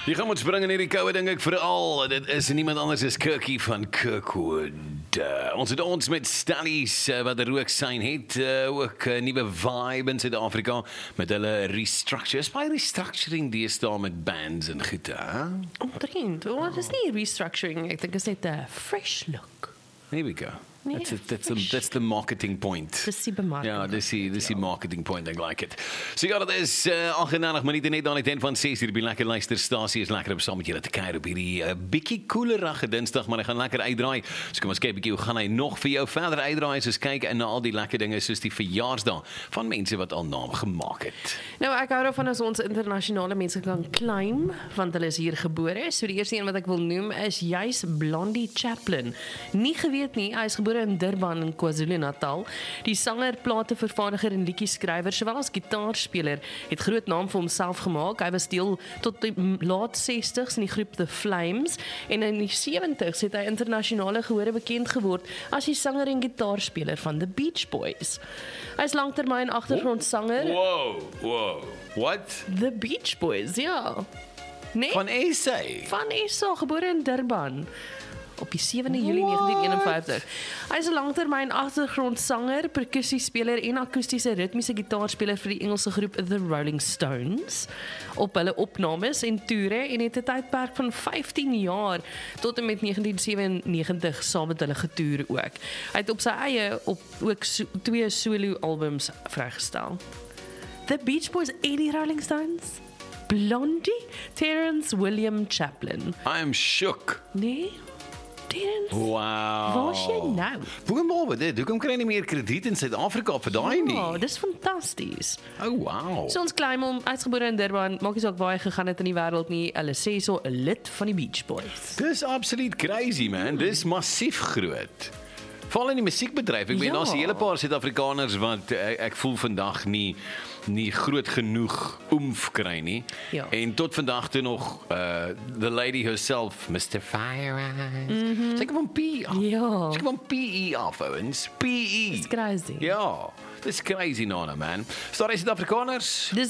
Jy gaan moet spring in hierdie koue ding ek veral. Dit is niemand anders as Kirkie van Kirkwood. Ons het ons met Stellies wat er ook zijn het. Ook nuwe vibe in Suid-Afrika met hulle restructure. Is baie restructuring deesdae met bands en goed, hè? Omtrent. Wat is nie restructuring? Ek dink is net 'n fresh look. Here we go. Nee, That's the marketing point. Dis die bemarking. Ja, dis die marketing point, I like it. So ja, dat is 38 minute net aan die tent van 6 uur. Die lekker luisterstasie is lekker om saam met julle te kuier op hierdie bietjie koelerige Dinsdag, maar hy gaan lekker uitdraai. So kom ons kyk bietjie hoe gaan hy nog vir jou verder uitdraai as ons kyk na al die lekker dinge soos die verjaarsdae van mense wat al naam gemaak het. Nou, ek hou daarvan as ons internasionale mense kan claim, want hulle is hier gebore. So die eerste een wat ek wil noem is juis Blondie Chaplin. Nie geweet nie, hy is gebore in Durban in KwaZulu-Natal. Die sanger, platevervaardiger en liedjieskrywer, sowel as gitaarspeler, het groot naam vir homself gemaak. Hy was deel tot die laat 60s in die groep The Flames en in die 70s het hy internasionale gehore bekend geword as die sanger en gitaarspeler van The Beach Boys. Hy is langtermyn agtergrondsanger. Wow. What? The Beach Boys, ja. Nee, Van SA? van SA, gebore in Durban op die 7de Julie 1951. Hy is 'n langtermyn agtergrondsanger, percussiespeler en akoestiese ritmiese gitaarspeler vir die Engelse groep The Rolling Stones op hulle opnames en toere en het 'n tydperk van 15 jaar tot en met 1997 saam met hulle getoer ook. Hy het op sy eie ook 2 solo albums vrygestel. The Beach Boys en die Rolling Stones. Blondie, Terence William Chaplin. I am shook. Nee? Terence? Wow. Waar is jy nou? Boonbehalwe dit, hoekom kry jy nie meer krediet in Suid-Afrika vir daai nie? Ja, dis fantasties. Oh, wow. So ons claim hom uitgebore in Durban, maak nie saak waar hy gegaan het in die wêreld nie. Hulle sê so 'n lid van die Beach Boys. Dis absoluut crazy, man. Dis massief groot. Veral in die musiekbedryf. Ek weet daar's 'n hele paar Suid-Afrikaners wat ek voel vandag nie groot genoeg oomf kry nie. Ja. En tot vandag toe nog the lady herself, Mr. Fire Eyes. Sy kom van PE af. Ja. Sy kom van PE af, ouens. PE. It's crazy. Ja, dis crazy, man. Stories Suid-Afrikaners. Dis